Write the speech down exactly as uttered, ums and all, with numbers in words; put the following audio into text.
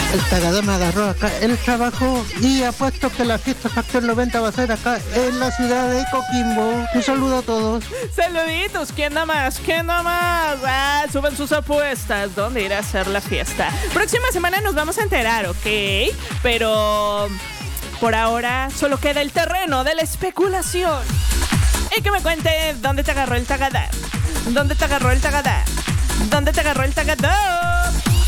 El Tagada me agarró acá el trabajo y apuesto que la fiesta Factor noventa va a ser acá en la ciudad de Coquimbo. Un saludo a todos. Saluditos, ¿quién da más? ¿Quién da más? Ah, suben sus apuestas. ¿Dónde irá a ser la fiesta? Próxima semana nos vamos a enterar, ¿ok? Pero por ahora solo queda el terreno de la especulación. Y que me cuente dónde te agarró el Tagada. ¿Dónde te agarró el Tagada? ¿Dónde te agarró el Tagada?